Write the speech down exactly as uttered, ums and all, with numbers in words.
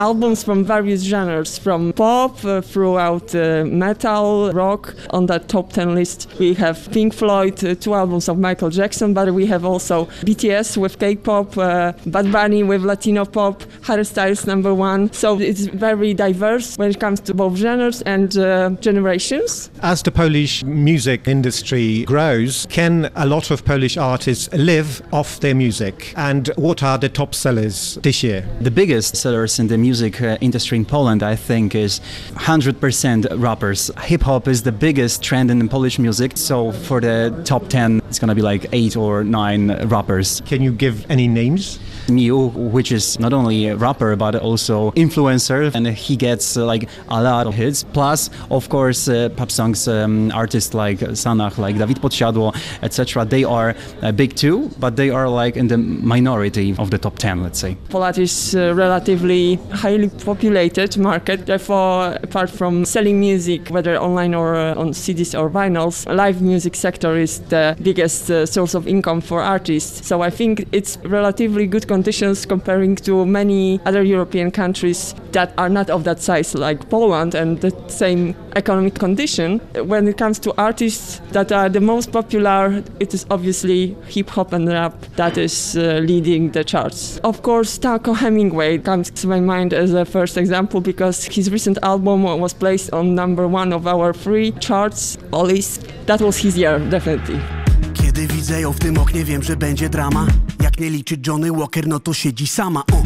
albums from various genres, from pop uh, throughout uh, metal, rock. On that top ten list we have Pink Floyd, uh, two albums of Michael Jackson, but we have also B T S with K-pop, uh, Bad Bunny with Latino pop, Harry Styles number one. So it's very diverse when it comes to both genres and uh, generations. As the Polish music industry grows, can a lot of Polish artists live off their music? And what are the top sellers this year? The biggest sellers in the music uh, industry in Poland, I think, is one hundred percent rappers. Hip-hop is the biggest trend in Polish music, so for the top ten, it's gonna be like eight or nine rappers. Can you give any names? Miu, which is not only a rapper but also influencer, and he gets uh, like a lot of hits. Plus, of course, uh, pop songs um, artists like Sanach, like Dawid Podsiadło, et cetera. They are uh, big too, but they are like in the minority of the top ten, let's say. Poland is a relatively highly populated market. Therefore, apart from selling music, whether online or uh, on C Ds or vinyls, live music sector is the biggest uh, source of income for artists. So I think it's relatively good conditions comparing to many other European countries that are not of that size like Poland and the same economic condition. When it comes to artists that are the most popular, it is obviously hip-hop and rap that is uh, leading the charts. Of course, Taco Hemingway comes to my mind as a first example because his recent album was placed on number one of our three charts, Oldies. That was his year, definitely. Kiedy widzę ją w tym oknie, wiem, że będzie drama. Jak nie liczy Johnny Walker, no to siedzi sama. O.